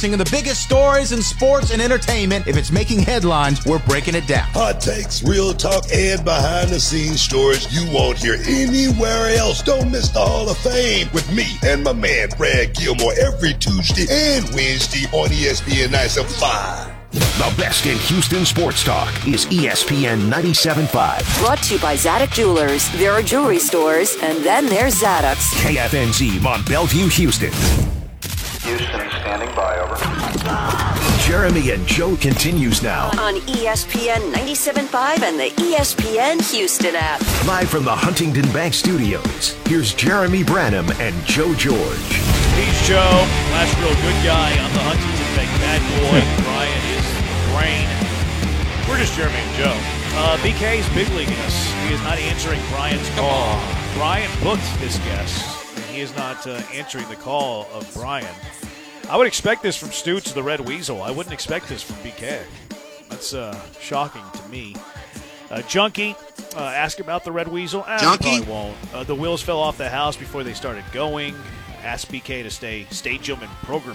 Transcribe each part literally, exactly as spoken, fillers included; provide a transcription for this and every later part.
boxing, and the biggest stories in sports and entertainment. If it's making headlines, we're breaking it down. Hot takes, real talk, and behind-the-scenes stories you won't hear anywhere else. Don't miss the Hall of Fame with me and my man Brad Gilmore every Tuesday and Wednesday on E S P N ninety-seven point five. The best in Houston sports talk is E S P N ninety-seven point five. Brought to you by Zadok Jewelers. There are jewelry stores, and then there's Zadok's. K F N Z Mont Bellevue, Houston. Houston, standing by, over. Jeremy and Joe continues now. On E S P N ninety-seven point five and the E S P N Houston app. Live from the Huntington Bank Studios, here's Jeremy Branham and Joe George. He's Joe, last real good guy on the Huntington Bank bad boy. Brian is Brain. We're just Jeremy and Joe. Uh, B K is big leaguing us. He is not answering Brian's call. Brian booked this guest, and he is not uh, answering the call of Brian. I would expect this from Stu to the Red Weasel. I wouldn't expect this from B K. That's uh, shocking to me. Uh, Junkie, uh, ask about the Red Weasel. Eh, Junkie? Probably won't. Uh, the wheels fell off the house before they started going. Ask B K to stay stadium and program.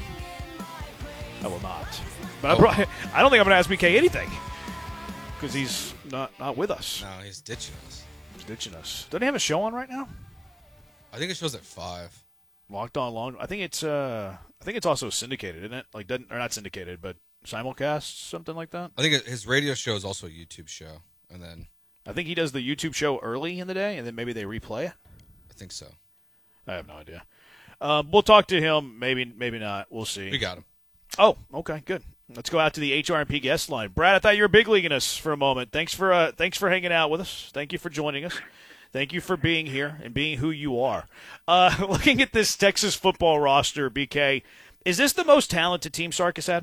I will not. But oh. I, probably, I don't think I'm going to ask B K anything because he's not, not with us. No, he's ditching us. He's ditching us. Doesn't he have a show on right now? I think it shows at five. Locked On Long. I think it's uh, I think it's also syndicated, isn't it? Like doesn't or not syndicated, but simulcast, something like that. I think it, his radio show is also a YouTube show, and then I think he does the YouTube show early in the day, and then maybe they replay it. I think so. I have no idea. Um, we'll talk to him. Maybe, maybe not. We'll see. We got him. Oh, okay, good. Let's go out to the H R and P guest line. Brad, I thought you were big leaguing us for a moment. Thanks for uh, thanks for hanging out with us. Thank you for joining us. Thank you for being here and being who you are. Uh, looking at this Texas football roster, B K, is this the most talented team Sark has had?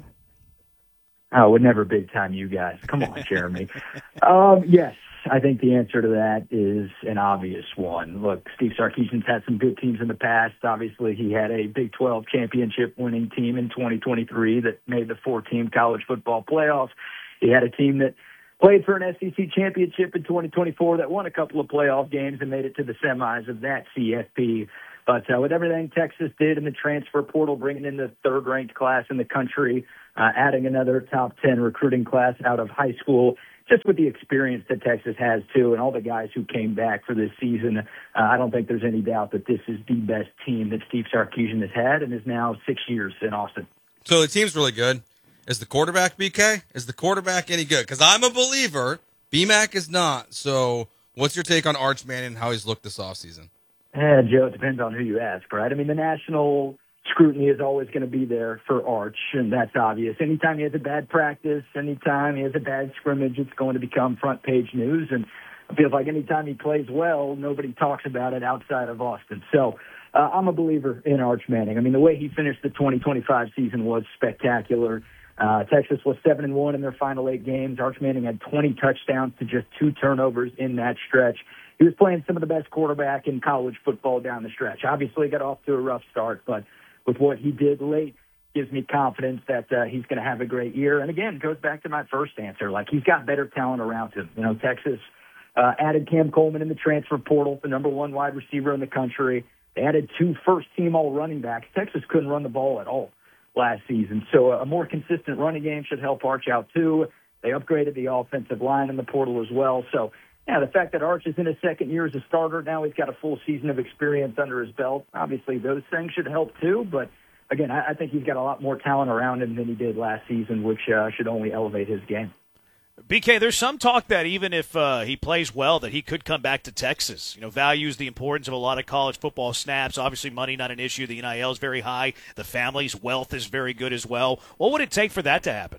Oh, would never big time you guys. Come on, Jeremy. um, yes, I think the answer to that is an obvious one. Look, Steve Sarkisian's had some good teams in the past. Obviously, he had a Big twelve championship winning team in twenty twenty-three that made the four-team college football playoffs. He had a team that played for an S E C championship in twenty twenty-four that won a couple of playoff games and made it to the semis of that C F P. But uh, with everything Texas did in the transfer portal, bringing in the third-ranked class in the country, uh, adding another top ten recruiting class out of high school, just with the experience that Texas has, too, and all the guys who came back for this season, uh, I don't think there's any doubt that this is the best team that Steve Sarkisian has had and is now six years in Austin. So the team's really good. Is the quarterback, B K? Is the quarterback any good? Because I'm a believer. B-Mac is not. So what's your take on Arch Manning and how he's looked this offseason? Yeah, Joe, it depends on who you ask, right? I mean, the national scrutiny is always going to be there for Arch, and that's obvious. Anytime he has a bad practice, anytime he has a bad scrimmage, it's going to become front-page news. And it feels like anytime he plays well, nobody talks about it outside of Austin. So uh, I'm a believer in Arch Manning. I mean, the way he finished the twenty twenty-five season was spectacular. Uh, Texas was seven and one in their final eight games. Arch Manning had twenty touchdowns to just two turnovers in that stretch. He was playing some of the best quarterback in college football down the stretch. Obviously, got off to a rough start, but with what he did late, gives me confidence that uh, he's going to have a great year. And again, goes back to my first answer. Like, he's got better talent around him. You know, Texas uh, added Cam Coleman in the transfer portal, the number one wide receiver in the country. They added two first-team all running backs. Texas couldn't run the ball at all last season. So a more consistent running game should help Arch out too. They upgraded the offensive line in the portal as well. So, yeah, the fact that Arch is in his second year as a starter, now he's got a full season of experience under his belt. Obviously, those things should help too. But, again, I, I think he's got a lot more talent around him than he did last season, which uh, should only elevate his game. B K, there's some talk that even if uh, he plays well, that he could come back to Texas. You know, values the importance of a lot of college football snaps. Obviously, money not an issue. The N I L is very high. The family's wealth is very good as well. What would it take for that to happen?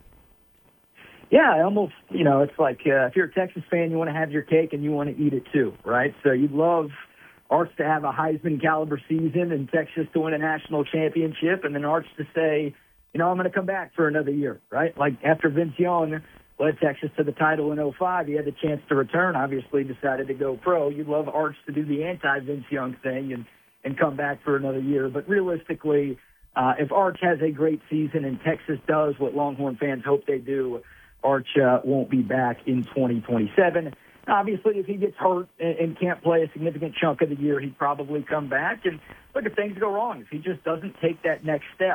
Yeah, I almost, you know, it's like uh, if you're a Texas fan, you want to have your cake and you want to eat it too, right? So you'd love Arch to have a Heisman-caliber season and Texas to win a national championship, and then Arch to say, you know, I'm going to come back for another year, right? Like after Vince Young led Texas to the title in oh five, he had the chance to return, obviously decided to go pro. You'd love Arch to do the anti-Vince Young thing and, and come back for another year. But realistically, uh, if Arch has a great season and Texas does what Longhorn fans hope they do, Arch uh, won't be back in twenty twenty-seven. Obviously, if he gets hurt and, and can't play a significant chunk of the year, he'd probably come back. And look, if things go wrong, if he just doesn't take that next step,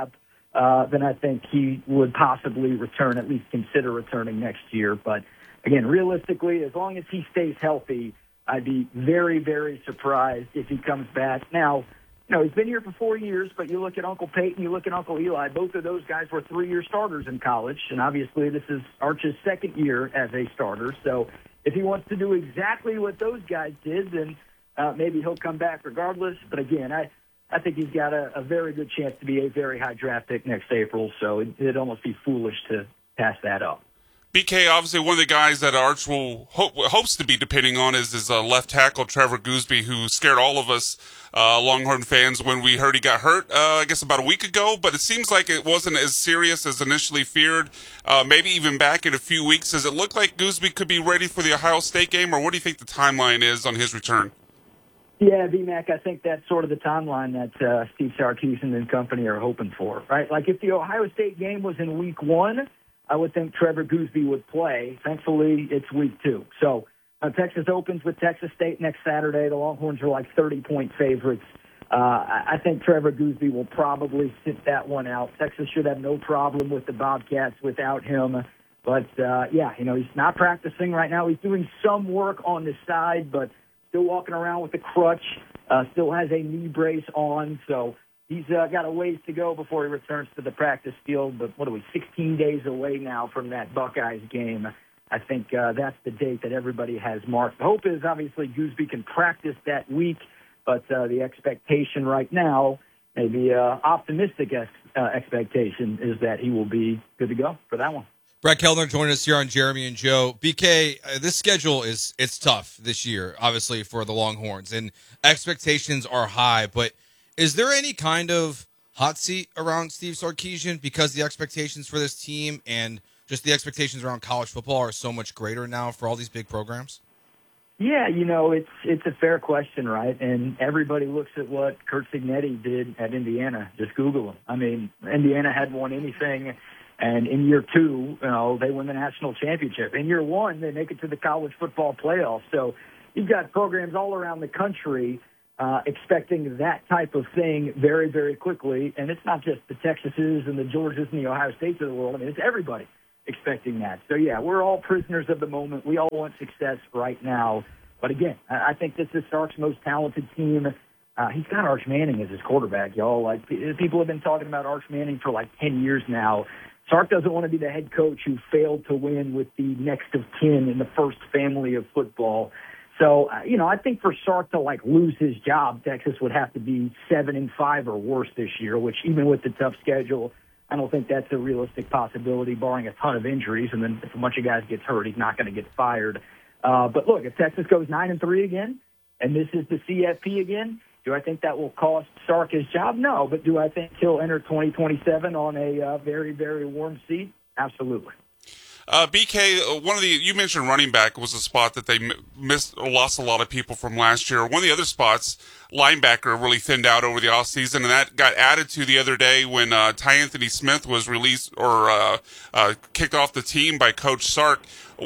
uh, then I think he would possibly return, at least consider returning next year. But, again, realistically, as long as he stays healthy, I'd be very, very surprised if he comes back. Now, you know, he's been here for four years, but you look at Uncle Peyton, you look at Uncle Eli, both of those guys were three-year starters in college, and obviously this is Arch's second year as a starter. So if he wants to do exactly what those guys did, then uh, maybe he'll come back regardless. But again, I, I think he's got a, a very good chance to be a very high draft pick next April, so it, it'd almost be foolish to pass that up. B K, obviously one of the guys that Arch will hope, hopes to be depending on is his uh, left tackle, Trevor Goosby, who scared all of us uh, Longhorn fans when we heard he got hurt, uh, I guess about a week ago. But it seems like it wasn't as serious as initially feared, uh, maybe even back in a few weeks. Does it look like Goosby could be ready for the Ohio State game, or what do you think the timeline is on his return? Yeah, B-Mac, I think that's sort of the timeline that uh, Steve Sarkisian and company are hoping for, right? Like if the Ohio State game was in week one, I would think Trevor Goosby would play. Thankfully, it's week two. So uh, Texas opens with Texas State next Saturday. The Longhorns are like thirty-point favorites. Uh, I think Trevor Goosby will probably sit that one out. Texas should have no problem with the Bobcats without him. But, uh, yeah, you know, he's not practicing right now. He's doing some work on the side, but still walking around with a crutch, uh, still has a knee brace on. So he's uh, got a ways to go before he returns to the practice field. But what are we, sixteen days away now from that Buckeyes game? I think uh, that's the date that everybody has marked. The hope is obviously Goosby can practice that week, but uh, the expectation right now, maybe uh, optimistic ex- uh, expectation, is that he will be good to go for that one. Brett Kellner joining us here on Jeremy and Joe. B K, uh, this schedule is it's tough this year, obviously, for the Longhorns, and expectations are high. But is there any kind of hot seat around Steve Sarkisian because the expectations for this team and just the expectations around college football are so much greater now for all these big programs? Yeah, you know, it's it's a fair question, right? And everybody looks at what Curt Cignetti did at Indiana. Just Google him. I mean, Indiana hadn't won anything. And in year two, you know, they win the national championship. In year one, they make it to the college football playoffs. So you've got programs all around the country uh, expecting that type of thing very, very quickly. And it's not just the Texases and the Georgias and the Ohio States of the world. I mean, it's everybody expecting that. So, yeah, we're all prisoners of the moment. We all want success right now. But, again, I think this is Sark's most talented team. Uh, he's got Arch Manning as his quarterback, y'all. Like, people have been talking about Arch Manning for like ten years now. Sark doesn't want to be the head coach who failed to win with the next of kin in the first family of football. So, uh, you know, I think for Sark to, like, lose his job, Texas would have to be seven and five or worse this year, which even with the tough schedule, I don't think that's a realistic possibility, barring a ton of injuries. And then if a bunch of guys gets hurt, he's not going to get fired. Uh, but, look, if Texas goes nine and three again, and this is the C F P again, do I think that will cost Sark his job? No. But do I think he'll enter twenty twenty-seven on a uh, very, very warm seat? Absolutely. Uh, B K, one of the you mentioned running back was a spot that they missed, lost a lot of people from last year. One of the other spots, linebacker, really thinned out over the offseason, and that got added to the other day when uh, Ty Anthony Smith was released or uh, uh, kicked off the team by Coach Sark.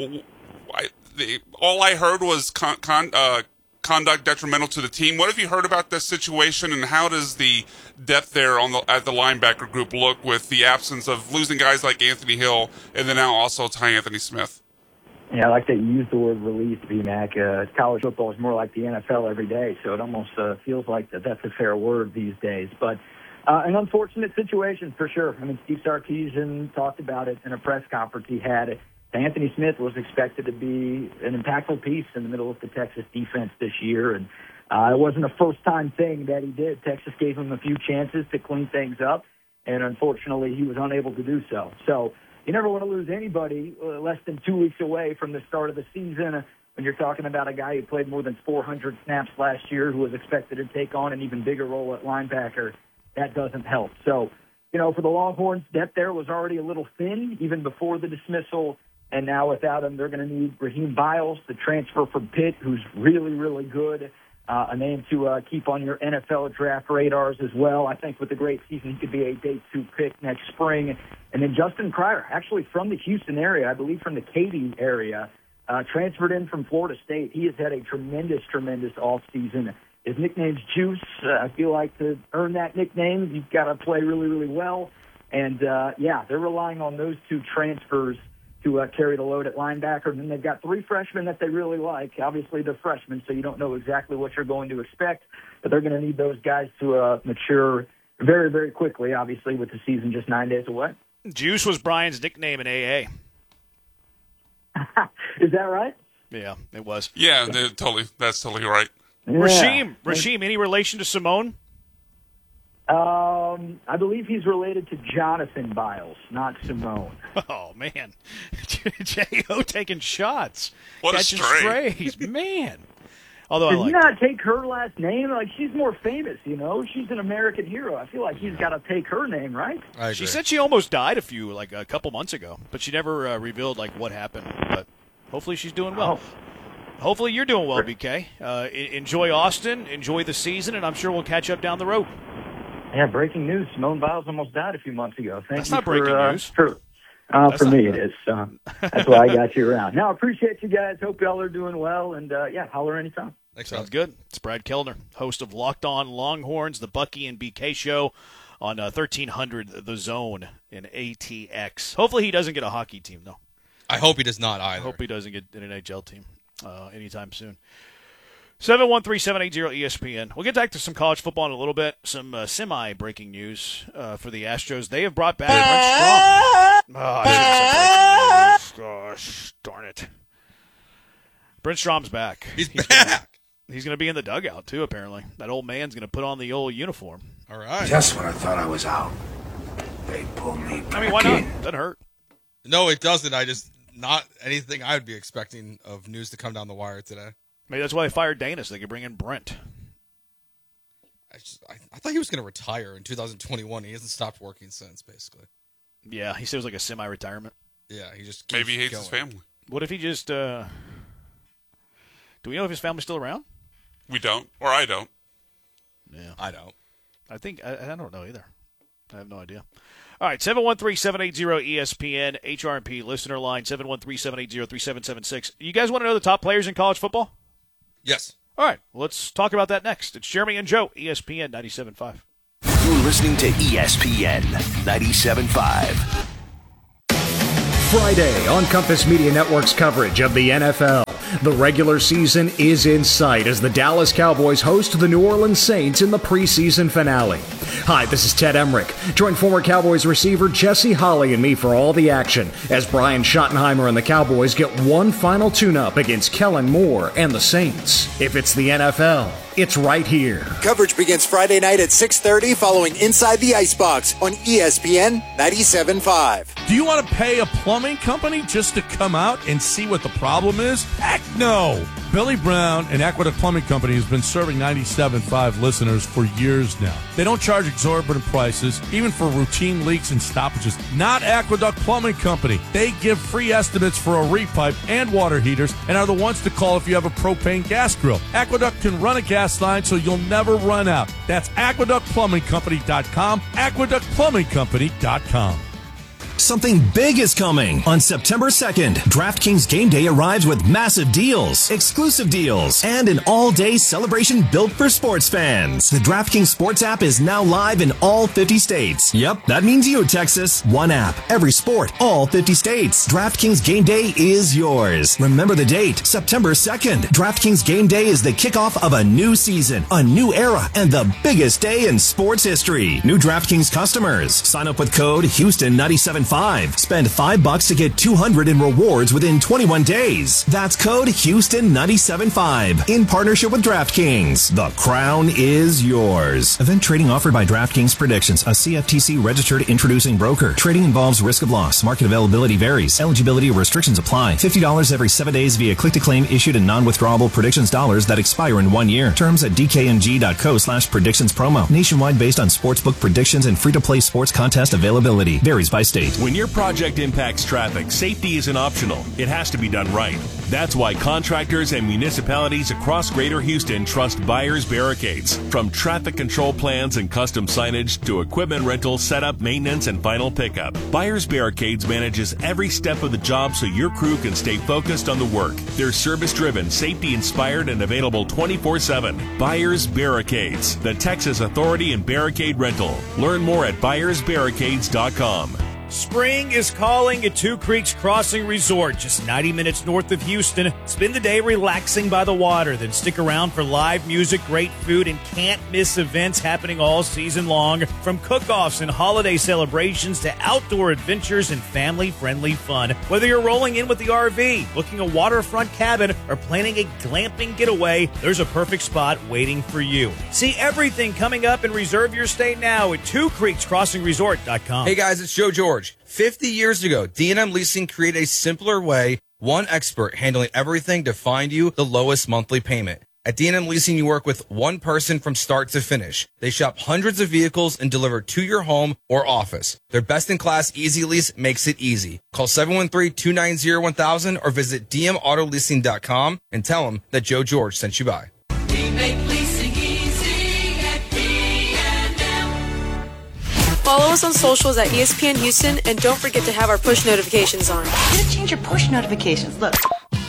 I, the, all I heard was con, con, uh, conduct detrimental to the team. What have you heard about this situation, and how does the depth there on the at the linebacker group look with the absence of losing guys like Anthony Hill and then now also Ty Anthony Smith? Yeah, I like that you use the word release, B-Mac. Uh, college football is more like the N F L every day, so it almost uh, feels like that that's a fair word these days. But uh, an unfortunate situation for sure. I mean, Steve Sarkisian talked about it in a press conference he had. Anthony Smith was expected to be an impactful piece in the middle of the Texas defense this year, and uh, it wasn't a first-time thing that he did. Texas gave him a few chances to clean things up, and unfortunately he was unable to do so. So you never want to lose anybody uh, less than two weeks away from the start of the season when you're talking about a guy who played more than four hundred snaps last year who was expected to take on an even bigger role at linebacker. That doesn't help. So, you know, for the Longhorns, depth there was already a little thin even before the dismissal. And now without him, they're going to need Raheem Biles, the transfer from Pitt, who's really, really good. Uh, a name to uh, keep on your N F L draft radars as well. I think with a great season, he could be a day two pick next spring. And then Justin Cryer, actually from the Houston area, I believe from the Katy area, uh, transferred in from Florida State. He has had a tremendous, tremendous offseason. His nickname's Juice. Uh, I feel like to earn that nickname, you've got to play really, really well. And, uh, yeah, they're relying on those two transfers to uh, carry the load at linebacker. And then they've got three freshmen that they really like. Obviously, they're freshmen, so you don't know exactly what you're going to expect. But they're going to need those guys to uh, mature very, very quickly, obviously, with the season just nine days away. Juice was Brian's nickname in A A. Is that right? Yeah, it was. Yeah, totally. That's totally right. Yeah. Rasheem, Rasheem, any relation to Simone? Um, I believe he's related to Jonathan Biles, not Simone. Oh, man. J O taking shots. What catching a stray. strays. Man. Although Does I like he not take her last name? Like, she's more famous, you know? She's an American hero. I feel like he's got to take her name, right? I agree. She said she almost died a few, like a couple months ago, but she never uh, revealed like what happened. But hopefully she's doing well. Oh. Hopefully you're doing well, B K. Uh, enjoy Austin, enjoy the season, and I'm sure we'll catch up down the road. Yeah, breaking news. Simone Biles almost died a few months ago. Thank That's you not for, breaking uh, news. For, uh, That's for not me good. it is. So that's why I got you around. Now, I appreciate you guys. Hope y'all are doing well. And, uh, yeah, holler anytime. Thanks, Sounds brother. good. It's Brad Kellner, host of Locked On Longhorns, the Bucky and B K show on uh, thirteen hundred The Zone in A T X. Hopefully he doesn't get a hockey team, though. I hope he does not I either. hope he doesn't get an N H L team uh, anytime soon. seven one three, seven eight zero, E S P N. We'll get back to some college football in a little bit. Some uh, semi-breaking news uh, for the Astros. They have brought back Brent Strom. Oh, I shouldn't say breaking news. Gosh, darn it. Brent Strom's back. He's, He's back. Gonna, he's going to be in the dugout, too, apparently. That old man's going to put on the old uniform. All right. Just when I thought I was out, they pulled me back I mean, why not? in. Doesn't hurt. No, it doesn't. I just, not anything I would be expecting of news to come down the wire today. Maybe that's why they fired Dana, so they could bring in Brent. I, just, I, I thought he was going to retire in two thousand twenty-one. He hasn't stopped working since, basically. Yeah, he said it was like a semi-retirement. Yeah, he just keeps Maybe he hates going. his family. What if he just, uh... do we know if his family's still around? We don't, or I don't. Yeah. I don't. I think, I, I don't know either. I have no idea. All right, seven one three, seven eight zero, E S P N, H R and P listener line, seven one three, seven eight zero, three seven seven six. You guys want to know the top players in college football? Yes. All right, let's talk about that next. It's Jeremy and Joe, E S P N ninety-seven point five. You're listening to E S P N ninety-seven point five. Friday on Compass Media Network's coverage of the N F L. The regular season is in sight as the Dallas Cowboys host the New Orleans Saints in the preseason finale. Hi, this is Ted Emmerich. Join former Cowboys receiver Jesse Holley and me for all the action as Brian Schottenheimer and the Cowboys get one final tune-up against Kellen Moore and the Saints. If it's the N F L, it's right here. Coverage begins Friday night at six thirty following Inside the Icebox on E S P N ninety-seven point five. Do you want to pay a plumbing company just to come out and see what the problem is? Heck no! Billy Brown and Aqueduct Plumbing Company has been serving ninety-seven point five listeners for years now. They don't charge exorbitant prices, even for routine leaks and stoppages. Not Aqueduct Plumbing Company. They give free estimates for a repipe and water heaters and are the ones to call if you have a propane gas grill. Aqueduct can run a gas line so you'll never run out. That's aqueduct plumbing company dot com, aqueduct plumbing company dot com. Something big is coming. On September second, DraftKings Game Day arrives with massive deals, exclusive deals, and an all-day celebration built for sports fans. The DraftKings Sports app is now live in all fifty states. Yep, that means you, Texas. One app, every sport, all fifty states. DraftKings Game Day is yours. Remember the date, September second. DraftKings Game Day is the kickoff of a new season, a new era, and the biggest day in sports history. New DraftKings customers, sign up with code Houston ninety-seven point five. Spend five bucks to get two hundred in rewards within twenty-one days. That's code Houston ninety-seven point five. In partnership with DraftKings. The crown is yours. Event trading offered by DraftKings Predictions, a C F T C registered introducing broker. Trading involves risk of loss. Market availability varies. Eligibility restrictions apply. fifty dollars every seven days via click-to-claim issued in non-withdrawable predictions dollars that expire in one year. Terms at d k n g dot co slash predictions promo. Nationwide based on sportsbook predictions and free-to-play sports contest availability. Varies by state. When your project impacts traffic, safety isn't optional. It has to be done right. That's why contractors and municipalities across Greater Houston trust Byers Barricades. From traffic control plans and custom signage to equipment rental, setup, maintenance, and final pickup, Byers Barricades manages every step of the job so your crew can stay focused on the work. They're service-driven, safety-inspired, and available twenty-four seven. Byers Barricades, the Texas authority in barricade rental. Learn more at byers barricades dot com. Spring is calling at Two Creeks Crossing Resort, just ninety minutes north of Houston. Spend the day relaxing by the water, then stick around for live music, great food, and can't-miss events happening all season long. From cook-offs and holiday celebrations to outdoor adventures and family-friendly fun. Whether you're rolling in with the R V, booking a waterfront cabin, or planning a glamping getaway, there's a perfect spot waiting for you. See everything coming up and reserve your stay now at two creeks crossing resort dot com. Hey guys, it's Joe George. fifty years ago, D and M Leasing created a simpler way, one expert handling everything to find you the lowest monthly payment. At D and M Leasing, you work with one person from start to finish. They shop hundreds of vehicles and deliver to your home or office. Their best-in-class Easy Lease makes it easy. Call seven one three, two nine zero, one thousand or visit d m auto leasing dot com and tell them that Joe George sent you by. We make leasing easy at D and M. Follow us on socials at E S P N Houston, and don't forget to have our push notifications on. You gotta change your push notifications. Look,